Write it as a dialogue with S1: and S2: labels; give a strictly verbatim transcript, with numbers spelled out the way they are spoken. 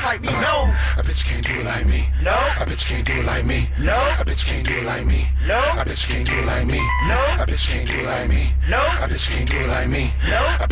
S1: like me. No.
S2: A bitch can't do it like me.
S1: No.
S2: A bitch can't do it like me.
S1: No.
S2: A bitch can't do it like me.
S1: No.
S2: A bitch can't do it like me.
S1: No.
S2: A bitch can't do it like me.
S1: No.
S2: A bitch can't do it like me.
S1: No.
S2: A